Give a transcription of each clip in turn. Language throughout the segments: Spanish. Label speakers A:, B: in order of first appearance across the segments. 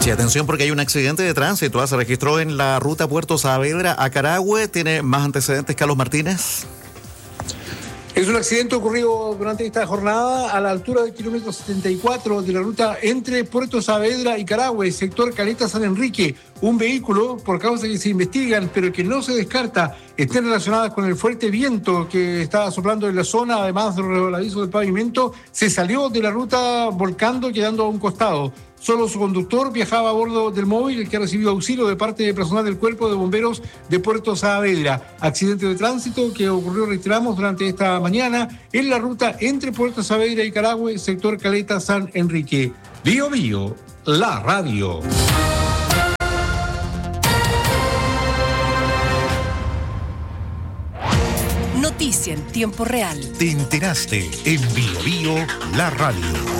A: Sí, atención porque hay un accidente de tránsito. Se registró en la ruta Puerto Saavedra a Carahue. ¿Tiene más antecedentes, Carlos Martínez?
B: Es un accidente ocurrido durante esta jornada a la altura del kilómetro 74 de la ruta entre Puerto Saavedra y Carahue, sector Caleta San Enrique. Un vehículo, por causas que se investigan, pero que no se descarta, estén relacionadas con el fuerte viento que estaba soplando en la zona, además del resbaladizo del pavimento, se salió de la ruta volcando, quedando a un costado. Solo su conductor viajaba a bordo del móvil, el que ha recibido auxilio de parte de personal del Cuerpo de Bomberos de Puerto Saavedra. Accidente de tránsito que ocurrió, reiteramos, durante esta mañana en la ruta entre Puerto Saavedra y Carahue, sector Caleta San Enrique. Bio Bio, la radio.
C: Noticia en tiempo real.
D: Te enteraste en Bio Bio, la radio.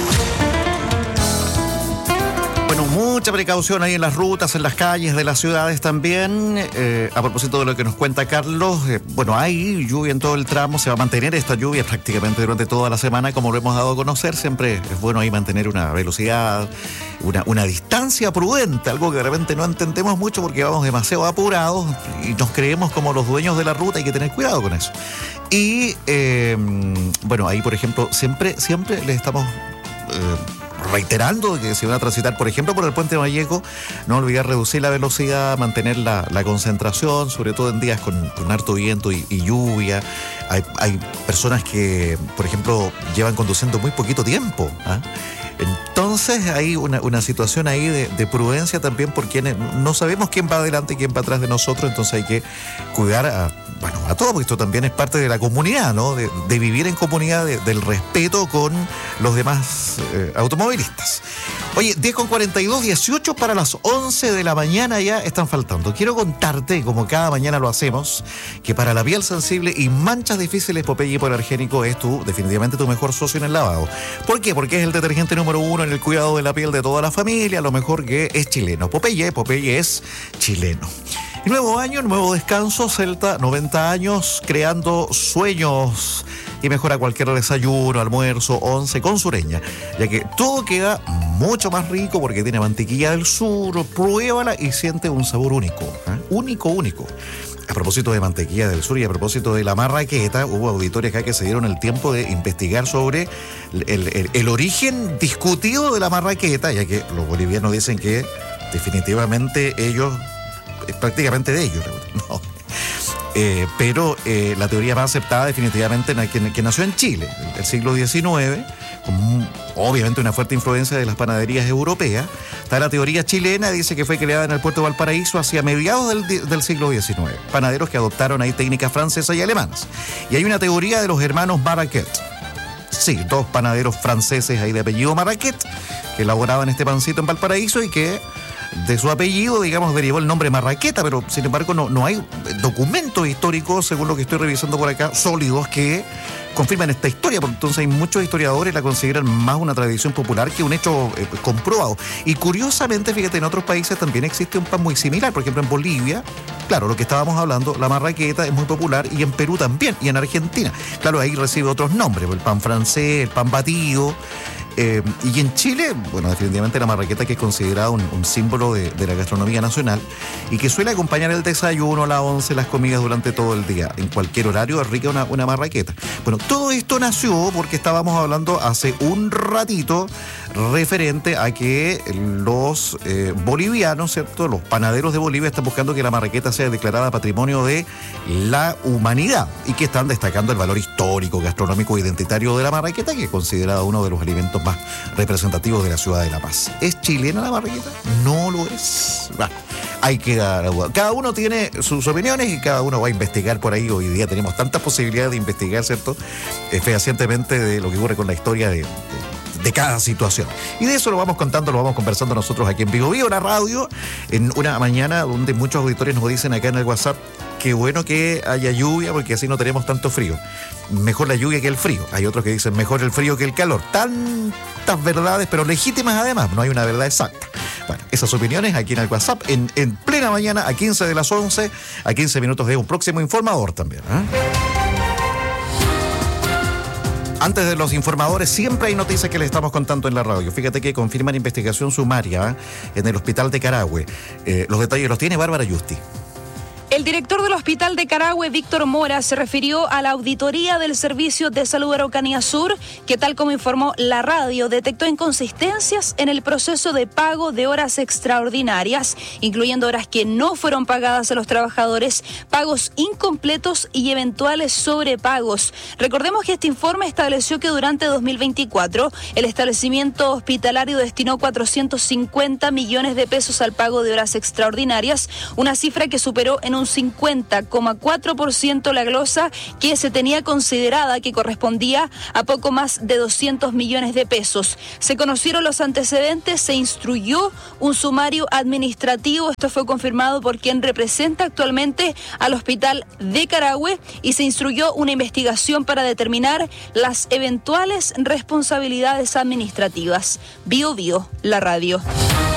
A: Bueno, mucha precaución ahí en las rutas, en las calles de las ciudades también. A propósito de lo que nos cuenta Carlos, bueno, hay lluvia en todo el tramo, se va a mantener esta lluvia prácticamente durante toda la semana, como lo hemos dado a conocer. Siempre es bueno ahí mantener una velocidad, una distancia prudente, algo que de repente no entendemos mucho porque vamos demasiado apurados y nos creemos como los dueños de la ruta. Hay que tener cuidado con eso. Y, bueno, ahí, por ejemplo, siempre les estamos reiterando que si van a transitar, por ejemplo, por el puente Vallejo, no olvidar reducir la velocidad, mantener la concentración, sobre todo en días con harto viento y lluvia. Hay personas que, por ejemplo, llevan conduciendo muy poquito tiempo, ¿eh? Entonces hay una situación ahí de prudencia también, porque no sabemos quién va adelante y quién va atrás de nosotros, entonces hay que cuidar a todos, porque esto también es parte de la comunidad, ¿no? De vivir en comunidad, del respeto con los demás automovilistas. Oye, 10:42, 18 para las 11 de la mañana ya están faltando. Quiero contarte, como cada mañana lo hacemos, que para la piel sensible y manchas difíciles, Popeye Hipoalergénico es definitivamente tu mejor socio en el lavado. ¿Por qué? Porque es el detergente número 1 en el cuidado de la piel de toda la familia, lo mejor que es chileno. Popeye es chileno. Y nuevo año, nuevo descanso, Celta, 90 años, creando sueños y mejora cualquier desayuno, almuerzo, once con Sureña, ya que todo queda mucho más rico porque tiene mantequilla del sur. Pruébala y siente un sabor único, ¿eh? Único. A propósito de mantequilla del sur y a propósito de la marraqueta, hubo auditores acá que se dieron el tiempo de investigar sobre el origen discutido de la marraqueta, ya que los bolivianos dicen que definitivamente es prácticamente de ellos, no. Pero la teoría más aceptada definitivamente que nació en Chile, el siglo XIX, con obviamente una fuerte influencia de las panaderías europeas. Está la teoría chilena, dice que fue creada en el puerto de Valparaíso hacia mediados del siglo XIX. Panaderos que adoptaron ahí técnicas francesas y alemanas. Y hay una teoría de los hermanos Marraquet. Sí, dos panaderos franceses ahí de apellido Marraquet, que elaboraban este pancito en Valparaíso y que de su apellido, digamos, derivó el nombre Marraqueta, pero sin embargo no hay documentos históricos, según lo que estoy revisando por acá, sólidos que confirman esta historia, porque entonces hay muchos historiadores que la consideran más una tradición popular que un hecho comprobado. Y curiosamente, fíjate, en otros países también existe un pan muy similar. Por ejemplo, en Bolivia, claro, lo que estábamos hablando, la marraqueta es muy popular, y en Perú también, y en Argentina. Claro, ahí recibe otros nombres, el pan francés, el pan batido. Y en Chile, bueno, definitivamente la marraqueta, que es considerada un símbolo de la gastronomía nacional y que suele acompañar el desayuno, la once, las comidas durante todo el día. En cualquier horario es rica una marraqueta. Bueno, todo esto nació porque estábamos hablando hace un ratito referente a que los bolivianos, ¿cierto? Los panaderos de Bolivia están buscando que la marraqueta sea declarada Patrimonio de la Humanidad y que están destacando el valor histórico, gastronómico e identitario de la marraqueta, que es considerada uno de los alimentos más representativos de la ciudad de La Paz. ¿Es chilena la marraqueta? No lo es. Bueno, hay que dar la duda. Cada uno tiene sus opiniones y cada uno va a investigar por ahí. Hoy día tenemos tantas posibilidades de investigar, ¿cierto? Fehacientemente de lo que ocurre con la historia de cada situación. Y de eso lo vamos contando, lo vamos conversando nosotros aquí en Bio Bio, la radio, en una mañana donde muchos auditores nos dicen acá en el WhatsApp: qué bueno que haya lluvia porque así no tenemos tanto frío. Mejor la lluvia que el frío. Hay otros que dicen mejor el frío que el calor. Tantas verdades, pero legítimas además. No hay una verdad exacta. Bueno, esas opiniones aquí en el WhatsApp en plena mañana, a 15 de las 11, a 15 minutos de un próximo informador también, ¿eh? Antes de los informadores, siempre hay noticias que les estamos contando en la radio. Fíjate que confirman investigación sumaria en el hospital de Carahue. Los detalles los tiene Bárbara Yusti.
E: El director del Hospital de Carahue, Víctor Mora, se refirió a la auditoría del Servicio de Salud Araucanía Sur, que tal como informó la radio, detectó inconsistencias en el proceso de pago de horas extraordinarias, incluyendo horas que no fueron pagadas a los trabajadores, pagos incompletos y eventuales sobrepagos. Recordemos que este informe estableció que durante 2024 el establecimiento hospitalario destinó 450 millones de pesos al pago de horas extraordinarias, una cifra que superó en un 50,4% la glosa que se tenía considerada que correspondía a poco más de 200 millones de pesos. Se conocieron los antecedentes, se instruyó un sumario administrativo, esto fue confirmado por quien representa actualmente al Hospital de Carahue, y se instruyó una investigación para determinar las eventuales responsabilidades administrativas. Bio, la radio.